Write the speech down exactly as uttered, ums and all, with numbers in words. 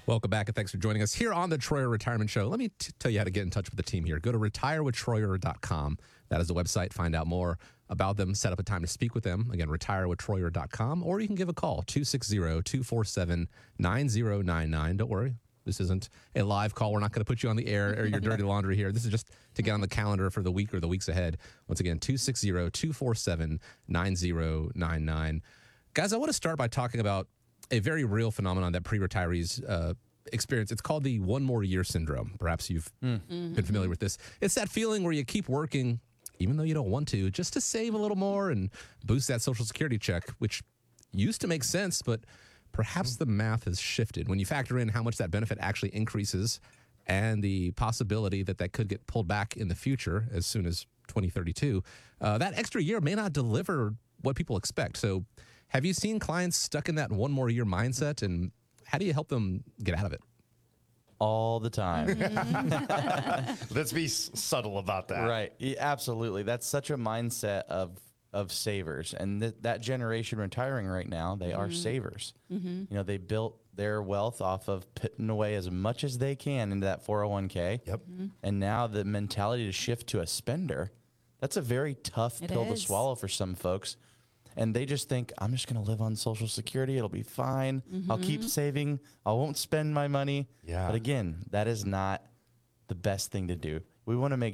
Welcome back, and thanks for joining us here on the Troyer Retirement Show. Let me t- tell you how to get in touch with the team here. Go to retire with troyer dot com. That is the website. Find out more about them. Set up a time to speak with them. Again, retire with troyer dot com, or you can give a call, two six zero, two four seven, nine zero nine nine. Don't worry. This isn't a live call. We're not going to put you on the air or your dirty laundry here. This is just to get on the calendar for the week or the weeks ahead. Once again, two six zero, two four seven, nine zero nine nine. Guys, I want to start by talking about a very real phenomenon that pre-retirees uh, experience. It's called the one more year syndrome. Perhaps you've mm. been familiar with this. It's that feeling where you keep working, even though you don't want to, just to save a little more and boost that Social Security check, which used to make sense, but perhaps the math has shifted. When you factor in how much that benefit actually increases and the possibility that that could get pulled back in the future as soon as twenty thirty-two, uh, that extra year may not deliver what people expect. So have you seen clients stuck in that one more year mindset, and how do you help them get out of it? All the time. Let's be s- subtle about that. Right. Yeah, absolutely. That's such a mindset of of savers. And th- that generation retiring right now, they mm-hmm. are savers. Mm-hmm. You know, they built their wealth off of putting away as much as they can into that four oh one k. Yep. Mm-hmm. And now the mentality to shift to a spender, that's a very tough It pill is. to swallow for some folks. And they just think, I'm just going to live on Social Security. It'll be fine. Mm-hmm. I'll keep saving. I won't spend my money. Yeah. But again, that is not the best thing to do. We want to make